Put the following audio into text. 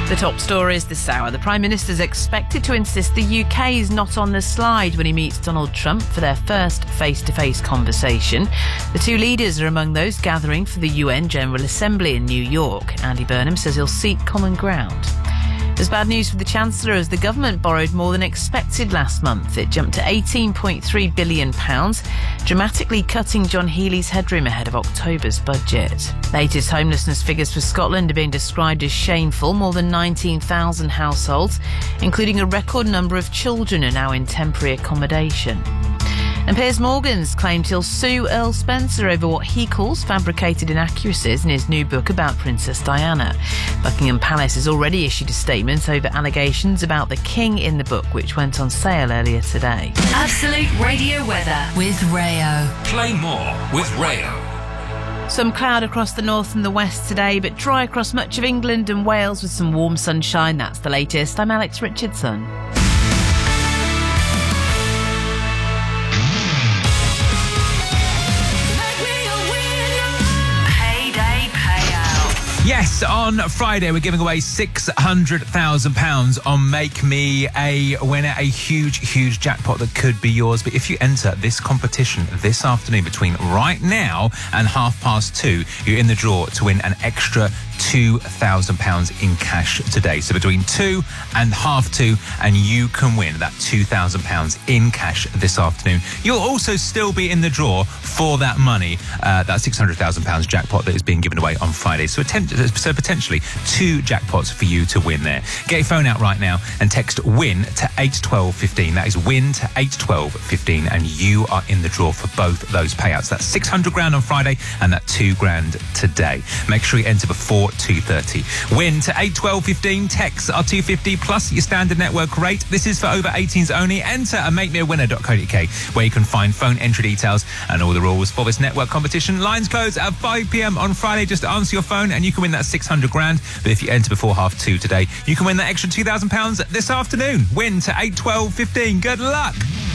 The top stories this hour. The Prime Minister's expected to insist the UK is not on the slide when he meets Donald Trump for their first face-to-face conversation. The two leaders are among those gathering for the UN General Assembly in New York. Andy Burnham says he'll seek common ground. There's bad news for the Chancellor as the government borrowed more than expected last month. It jumped to £18.3 billion, dramatically cutting John Healey's headroom ahead of October's budget. Latest homelessness figures for Scotland are being described as shameful. More than 19,000 households, including a record number of children, are now in temporary accommodation. And Piers Morgan's claimed he'll sue Earl Spencer over what he calls fabricated inaccuracies in his new book about Princess Diana. Buckingham Palace has already issued a statement over allegations about the King in the book, which went on sale earlier today. Absolute Radio Weather with Rayo. Play more with Rayo. Some cloud across the north and the west today, but dry across much of England and Wales with some warm sunshine. That's the latest. I'm Alex Richardson. Yes, on Friday we're giving away £600,000 on Make Me a Winner, a huge jackpot that could be yours. But if you enter this competition this afternoon between right now and 2:30, you're in the draw to win an extra £2,000 in cash today. So between 2 and 2:30, and you can win that £2,000 in cash this afternoon. You'll also still be in the draw for that money, that £600,000 jackpot that is being given away on Friday. So potentially 2 jackpots for you to win there. Get your phone out right now and text WIN to 81215. That is WIN to 81215, and you are in the draw for both those payouts. That's £600,000 on Friday and that £2,000 today. Make sure you enter before 2:30. WIN to 81215. Texts are £250 plus your standard network rate. This is for over 18s only. Enter at makemewinner.co.uk, where you can find phone entry details and all the rules for this network competition. Lines close at 5 p.m. on Friday. Just answer your phone and you can win that £600,000. But if you enter before 2:30 today, you can win that extra £2,000 this afternoon. WIN to 81215. Good luck.